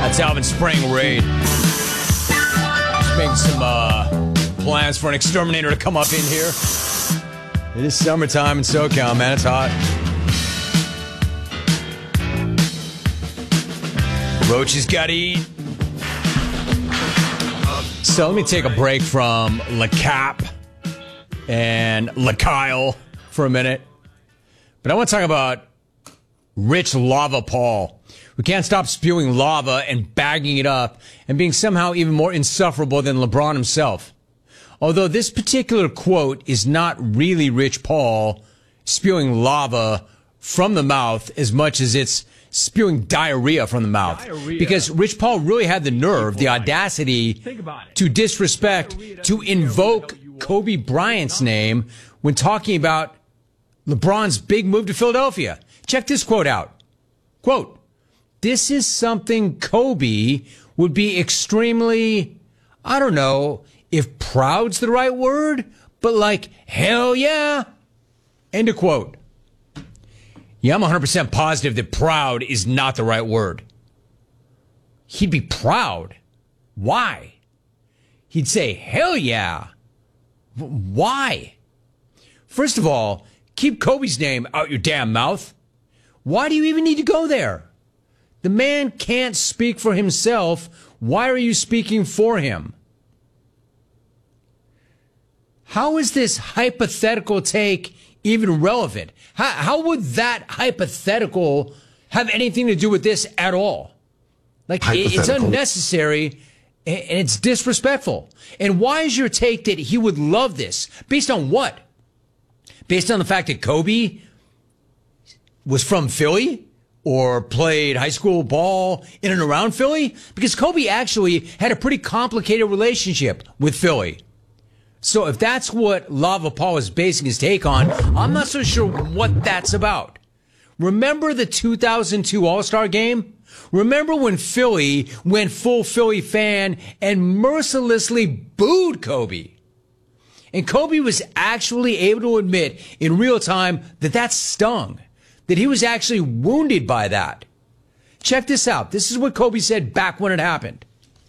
That's Alvin Spring Raid. Just making some plans for an exterminator to come up in here. It is summertime in SoCal, man. It's hot. Roaches gotta eat. So let me take a break from Le Cap and Le Kyle for a minute. But I want to talk about Rich Lava Paul, who can't stop spewing lava and bagging it up and being somehow even more insufferable than LeBron himself. Although this particular quote is not really Rich Paul spewing lava from the mouth as much as it's spewing diarrhea from the mouth. Because Rich Paul really had the nerve, the audacity to disrespect, to invoke Kobe Bryant's name when talking about LeBron's big move to Philadelphia. Check this quote out. Quote, "This is something Kobe would be extremely, I don't know if proud's the right word, but like, hell yeah." End of quote. Yeah, I'm 100% positive that proud is not the right word. He'd be proud. Why? He'd say, hell yeah. Why? First of all, keep Kobe's name out your damn mouth. Why do you even need to go there? The man can't speak for himself. Why are you speaking for him? How is this hypothetical take even relevant? How would that hypothetical have anything to do with this at all? Like, it's unnecessary and it's disrespectful. And why is your take that he would love this? Based on what? Based on the fact that Kobe was from Philly or played high school ball in and around Philly? Because Kobe actually had a pretty complicated relationship with Philly. So if that's what Lava Paul is basing his take on, I'm not so sure what that's about. Remember the 2002 All-Star Game? Remember when Philly went full Philly fan and mercilessly booed Kobe? And Kobe was actually able to admit in real time that that stung, that he was actually wounded by that. Check this out. This is what Kobe said back when it happened.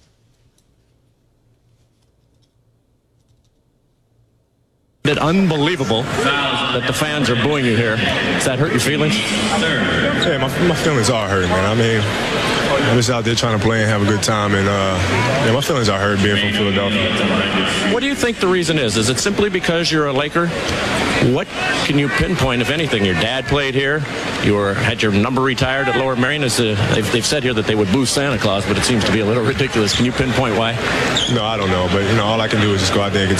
Unbelievable that the fans are booing you here. Does that hurt your feelings? Yeah, my feelings are hurt, man. I mean, I'm just out there trying to play and have a good time, and yeah, my feelings are hurt being from Philadelphia. What do you think the reason is? Is it simply because you're a Laker? What can you pinpoint, if anything? Your dad played here. You had your number retired at Lower Merion. They've said here that they would boo Santa Claus, but it seems to be a little ridiculous. Can you pinpoint why? No, I don't know, but all I can do is just go out there and